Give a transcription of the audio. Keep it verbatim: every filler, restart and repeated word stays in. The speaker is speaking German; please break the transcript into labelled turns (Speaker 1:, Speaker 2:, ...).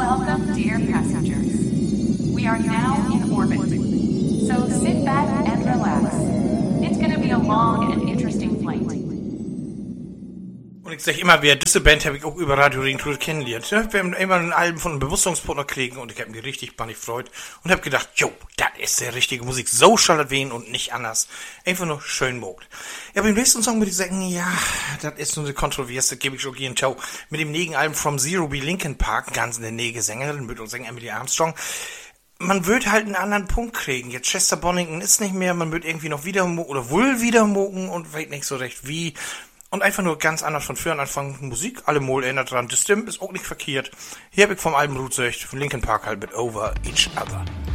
Speaker 1: Welcome, dear passengers. We are now in orbit. So sit back and relax. It's going to be a long and interesting flight.
Speaker 2: Und ich sag immer wieder, diese Band habe ich auch über Radio Ringtour kennengelernt. Wir haben immer ein Album von einem Bewusstseinspartner kriegen und ich habe mich richtig bannig gefreut und habe gedacht, jo, das ist der richtige Musik. So soll das wehen und nicht anders. Einfach nur schön mogt. Ja, beim nächsten Song würde ich sagen, ja, das ist so eine Kontroverse, gebe ich schon gehen, ciao. Mit dem nächsten Album From Zero be Linkin Park, ganz in der Nähe Sängerin, mit uns Sänger Emily Armstrong. Man wird halt einen anderen Punkt kriegen. Jetzt Chester Bennington ist nicht mehr, man wird irgendwie noch wieder oder wohl wieder mogen und weiß nicht so recht wie. Und einfach nur ganz anders von früher anfangen. Musik, alle Mol erinnert dran. Die Stimme ist auch nicht verkehrt. Hier habe ich vom Album Root von Linkin Park halt mit Over Each Other.